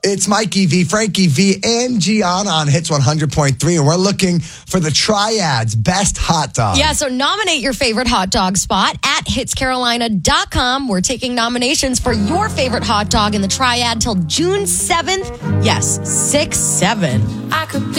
It's Mikey V, Frankie V, and Gianna on Hits 100.3, and we're looking for the Triad's best hot dog. Yeah, so nominate your favorite hot dog spot at hitscarolina.com. We're taking nominations for your favorite hot dog in the Triad till June 7th. Yes, 6-7. I could be